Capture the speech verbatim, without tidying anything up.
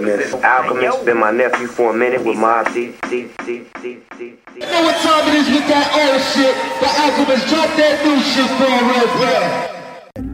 Alchemist. Alchemist, been my nephew for a minute with Mob Deep, Deep, Deep, Deep, Deep, Deep. You know what time it is with that old shit? The Alchemist, drop that new shit for a real player.